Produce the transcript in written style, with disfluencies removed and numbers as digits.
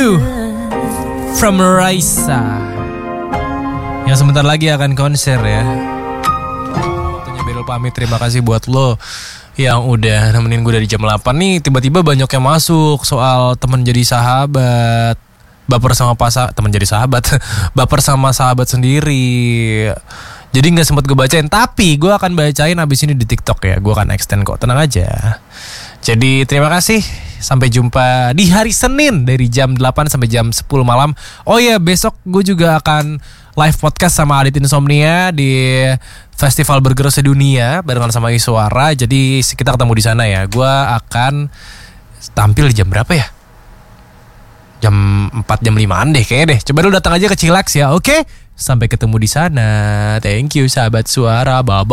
You from Raisa yang sebentar lagi akan konser ya. Waktunya Beril pamit. Terima kasih buat lo yang udah nemenin gue dari jam 8 nih. Tiba-tiba banyak yang masuk soal teman jadi sahabat, baper sama teman jadi sahabat baper sama sahabat sendiri. Jadi gak sempat gue bacain, tapi gue akan bacain abis ini di TikTok ya. Gue akan extend kok, tenang aja. Jadi terima kasih. Sampai jumpa di hari Senin dari jam 8 sampai jam 10 malam. Oh iya, besok gue juga akan live podcast sama Adit Insomnia di Festival Burger Sedunia barengan sama Iswara. Jadi kita ketemu di sana ya. Gue akan tampil di jam berapa ya? Jam 4, jam 5an deh kayaknya deh. Coba lu datang aja ke Chillax ya, oke? Sampai ketemu di sana. Thank you sahabat suara. Bye-bye.